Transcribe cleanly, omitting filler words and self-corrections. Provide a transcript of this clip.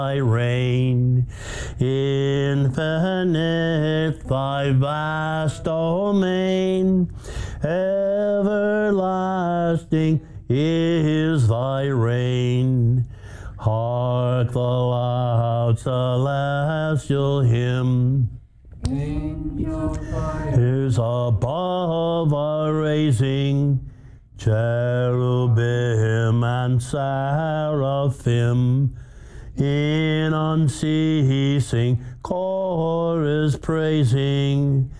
thy reign. Infinite thy vast domain, everlasting is thy reign. Hark the loud celestial hymn, is above our raising, cherubim and seraphim, in unceasing chorus praising,